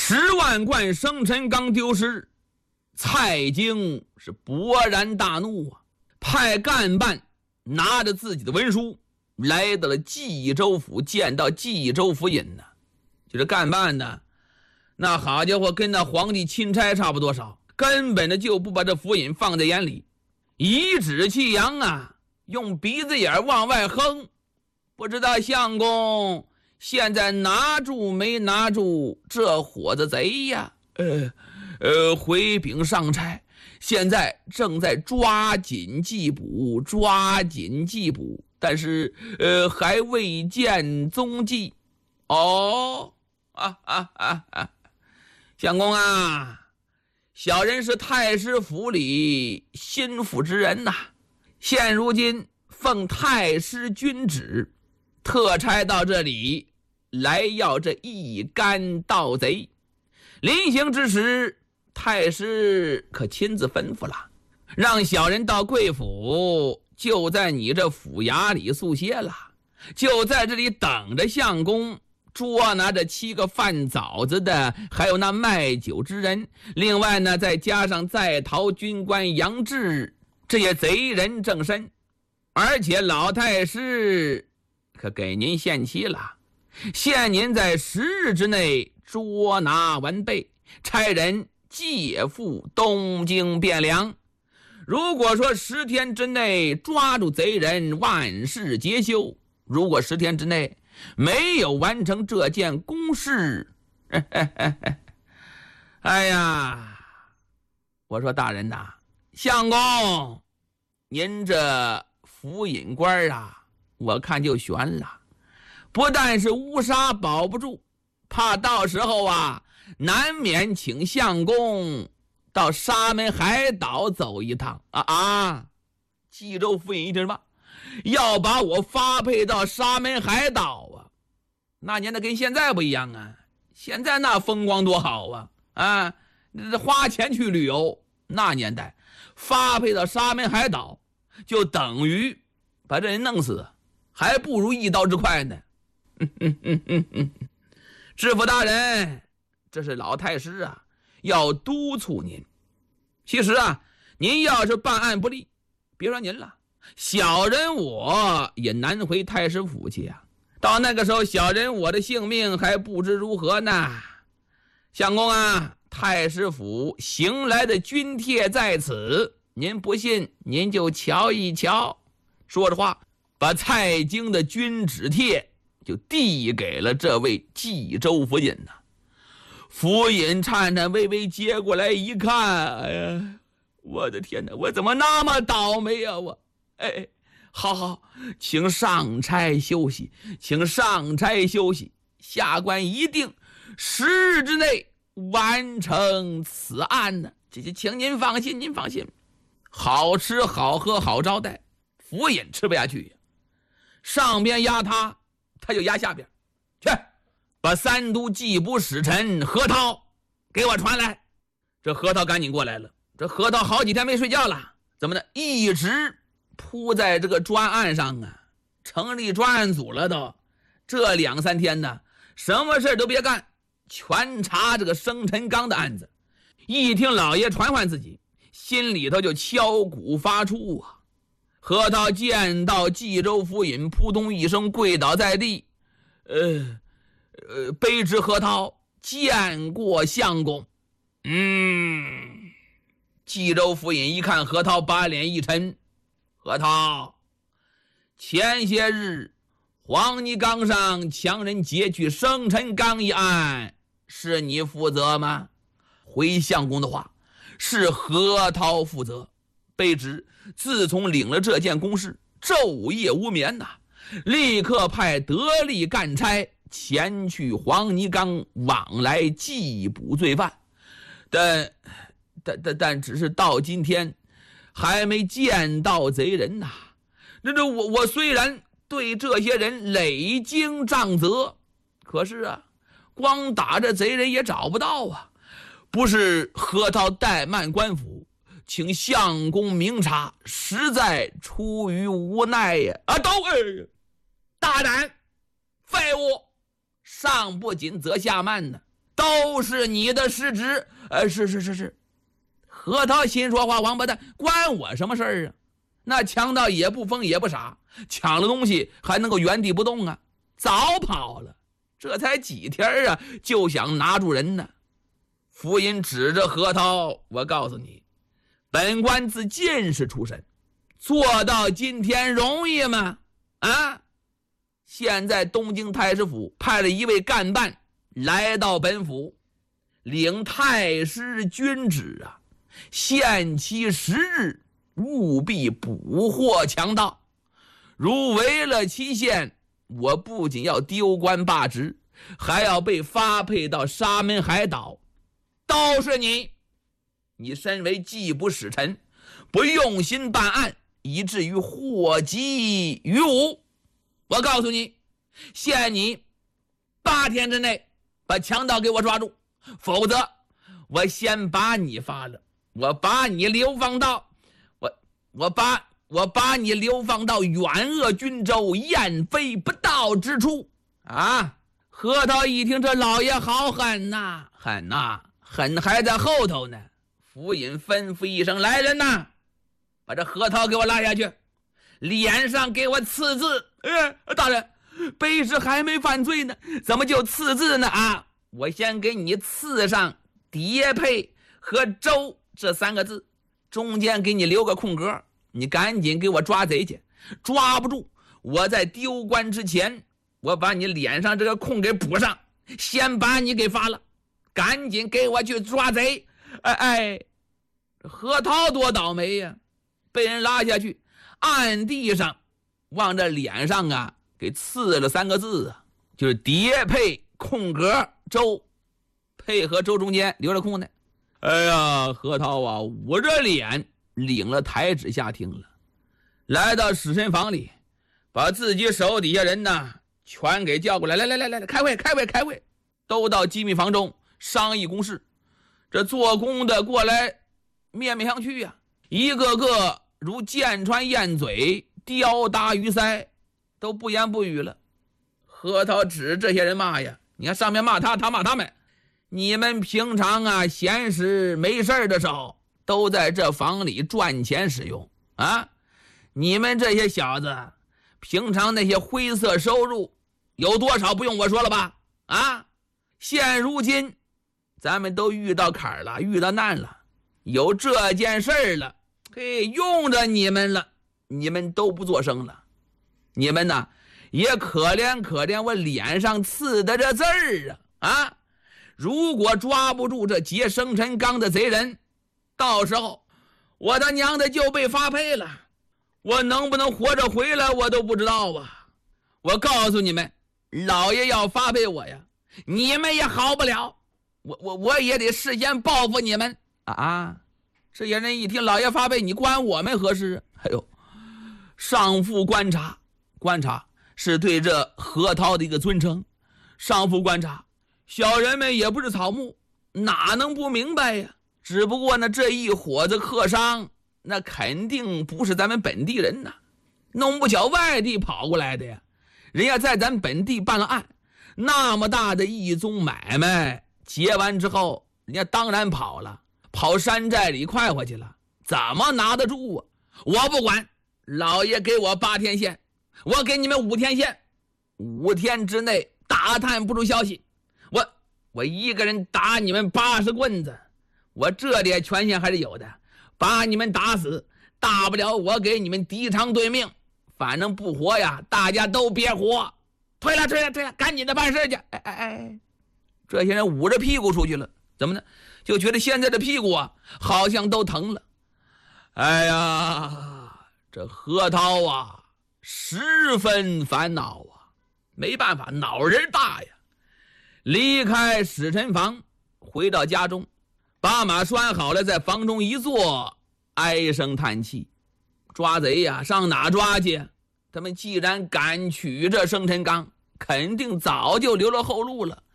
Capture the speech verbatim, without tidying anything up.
十万贯生辰纲丢失，蔡京是勃然大怒啊，派干办拿着自己的文书来到了冀州府，见到冀州府尹呢。就是干办呢，那好家伙，跟那皇帝钦差差不多少，根本的就不把这府尹放在眼里，颐指气扬啊，用鼻子眼往外哼。不知道相公现在拿住没拿住这伙子贼呀？呃呃，回禀上差，现在正在抓紧缉捕，抓紧缉捕，但是呃还未见踪迹。哦，啊啊啊啊！相公啊，小人是太师府里心腹之人呐、啊，现如今奉太师君旨，特差到这里来要这一干盗贼。临行之时，太师可亲自吩咐了，让小人到贵府，就在你这府衙里宿歇了，就在这里等着相公捉拿着七个贩枣子的，还有那卖酒之人，另外呢再加上在逃军官杨志这些贼人正身。而且老太师可给您限期了，限您在十日之内捉拿完备，差人借赴东京汴梁。如果说十天之内抓住贼人，万事皆休；如果十天之内没有完成这件公事，哎呀，我说大人呐，相公，您这府尹官啊，我看就悬了。不但是乌纱保不住，怕到时候啊，难免请相公到沙门海岛走一趟啊啊！冀州府尹一听吧，要把我发配到沙门海岛啊，那年代跟现在不一样啊，现在那风光多好啊啊！花钱去旅游，那年代发配到沙门海岛，就等于把这人弄死，还不如一刀之快呢。嗯嗯嗯嗯嗯，知府大人，这是老太师啊，要督促您。其实啊，您要是办案不力，别说您了，小人我也难回太师府去啊。到那个时候，小人我的性命还不知如何呢。相公啊，太师府行来的军帖在此，您不信您就瞧一瞧。说着话，把蔡京的军旨帖就递给了这位冀州府尹呐、啊。府尹颤颤巍巍接过来一看，哎呀，我的天哪，我怎么那么倒霉啊我！哎，好好，请上差休息，请上差休息，下官一定十日之内完成此案呢。这些，请您放心，您放心，好吃好喝好招待，府尹吃不下去呀，上边压他，他就压下边，去把三都缉捕使臣何涛给我传来。这何涛赶紧过来了，这何涛好几天没睡觉了，怎么的，一直扑在这个专案上啊，成立专案组了都。这两三天呢，什么事都别干，全查这个生辰纲的案子。一听老爷传唤自己，心里头就敲鼓发怵啊。何涛见到冀州府尹，扑通一声跪倒在地，呃呃，卑职何涛见过相公。嗯，冀州府尹一看何涛，把脸一沉，何涛，前些日黄泥岗上强人劫去生辰纲一案，是你负责吗？回相公的话，是何涛负责。卑职自从领了这件公事，昼夜无眠呐，立刻派得力干差前去黄泥岗往来缉捕罪犯，但但但但只是到今天还没见到贼人呐。这这我我虽然对这些人累经杖责，可是啊，光打着贼人也找不到啊。不是何涛怠慢官府，请相公明察，实在出于无奈呀！啊，都哎，大胆废物，上不紧则下慢呢。都都是你的失职。呃，是是是是。核桃心说话，王八蛋，关我什么事儿啊？那强盗也不疯也不傻，抢了东西还能够原地不动啊？早跑了，这才几天啊，就想拿住人呢。福音指着核桃，我告诉你，本官自进士出身，做到今天容易吗？啊！现在东京太师府派了一位干办来到本府，领太师军旨啊，限期十日，务必捕获强盗。如违了期限，我不仅要丢官罢职，还要被发配到沙门海岛。都是你，你身为缉捕使臣，不用心办案，以至于祸及于吾。我告诉你，限你八天之内把强盗给我抓住，否则我先把你发了，我把你流放到我我把我把你流放到远鄂郡州燕飞不到之处啊！核桃一听，这老爷好狠呐，狠呐！狠还在后头呢。府尹吩咐一声，来人呐，把这核桃给我拉下去，脸上给我刺字。呃，大人，卑职还没犯罪呢，怎么就刺字呢？啊，我先给你刺上叠配和周这三个字，中间给你留个空格，你赶紧给我抓贼去。抓不住，我在丢官之前，我把你脸上这个空给补上，先把你给发了。赶紧给我去抓贼！哎哎，核桃多倒霉呀，被人拉下去，按地上往这脸上啊给刺了三个字啊，就是叠配空格周，配合周中间留了空的。哎呀，核桃啊，捂着脸领了台旨下厅了，来到使臣房里，把自己手底下人呢全给叫过来，来来来来来，开会开会开会，都到机密房中商议公事。这做工的过来面面相觑呀、啊，一个个如箭穿燕嘴，雕搭鱼腮，都不言不语了。核桃指这些人骂呀，你看上面骂他，他骂他们，你们平常啊闲时没事的时候都在这房里赚钱使用啊，你们这些小子平常那些灰色收入有多少不用我说了吧？啊，现如今咱们都遇到坎儿了，遇到难了，有这件事儿了，嘿，用着你们了，你们都不作声了。你们呢也可怜可怜我脸上刺的这字儿啊啊！如果抓不住这劫生辰纲的贼人，到时候我的娘的就被发配了，我能不能活着回来我都不知道啊！我告诉你们，老爷要发配我呀，你们也好不了。我我我也得事先报复你们啊啊！这些人一听老爷发配，你关我们何事？哎呦，上父观察，观察是对这核桃的一个尊称。上父观察，小人们也不是草木，哪能不明白呀？只不过呢，这一伙子客商，那肯定不是咱们本地人呐，弄不巧外地跑过来的呀。人家在咱本地办了案，那么大的一宗买卖。结完之后，人家当然跑了，跑山寨里快活去了，怎么拿得住啊？我不管，老爷给我八天限，我给你们五天限，五天之内打探不出消息，我我一个人打你们八十棍子，我这点权限还是有的，把你们打死，大不了我给你们敌偿对命，反正不活呀，大家都别活，退了退了退了，赶紧的办事去！哎哎哎。这些人捂着屁股出去了，怎么呢？就觉得现在的屁股啊，好像都疼了。哎呀，这核桃啊，十分烦恼啊，没办法，脑仁大呀。离开使臣房，回到家中，把马拴好了，在房中一坐，唉声叹气。抓贼呀，上哪抓去？他们既然敢取这生辰纲，肯定早就留了后路了。